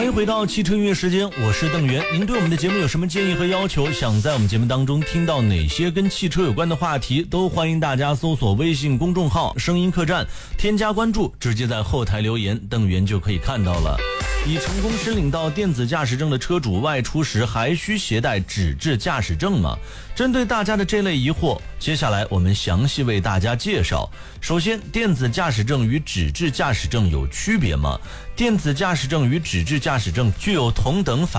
欢迎回到汽车音乐时间，我是邓源。您对我们的节目有什么建议和要求？想在我们节目当中听到哪些跟汽车有关的话题，都欢迎大家搜索微信公众号声音客栈，添加关注，直接在后台留言，邓源就可以看到了。已成功申领到电子驾驶证的车主外出时还需携带纸质驾驶证吗？针对大家的这类疑惑，接下来我们详细为大家介绍。首先，电子驾驶证与纸质驾驶证有区别吗？电子驾驶证与纸质驾驶证具有同等法